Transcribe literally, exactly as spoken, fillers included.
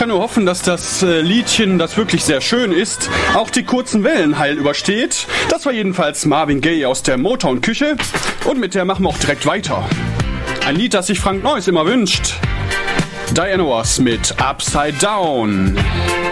kann nur hoffen, dass das äh, Liedchen, das wirklich sehr schön ist, auch die kurzen Wellen heil übersteht. Das war jedenfalls Marvin Gaye aus der Motown-Küche. Und mit der machen wir auch direkt weiter. Ein Lied, das sich Frank Neuss immer wünscht. Diana Ross mit Upside Down.